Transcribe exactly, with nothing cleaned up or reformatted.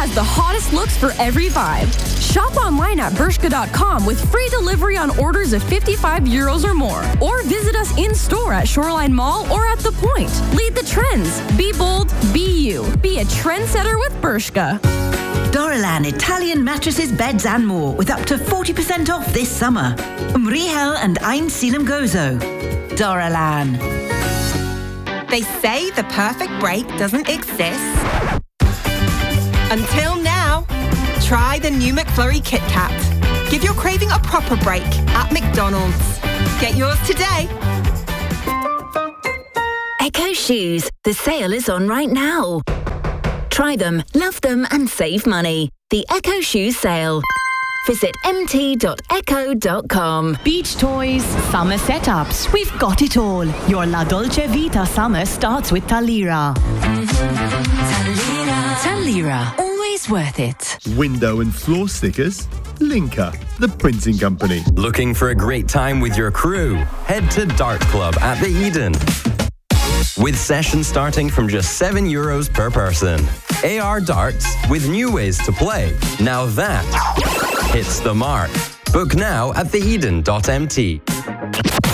has the hottest looks for every vibe. Shop online at bershka dot com with free delivery on orders of fifty-five euros or more. Or visit us in-store at Shoreline Mall or at The Point. Lead the trends. Be bold, be you. Be a trendsetter with Bershka. Dorilan Italian mattresses, beds and more with up to forty percent off this summer. Umrihel and Ein Silem Gozo. Dorilan. They say the perfect break doesn't exist. Until now. Try the new McFlurry Kit Kat. Give your craving a proper break at McDonald's. Get yours today. Echo Shoes. The sale is on right now. Try them, love them and save money. The Echo Shoes sale. Visit m t dot echo dot com. Beach toys, summer setups. We've got it all. Your La Dolce Vita summer starts with Talira. Talira. Talira. Always worth it. Window and floor stickers? Linka, the printing company. Looking for a great time with your crew? Head to Dart Club at the Eden. With sessions starting from just seven euros per person. A R darts with new ways to play. Now that hits the mark. Book now at the eden dot m t.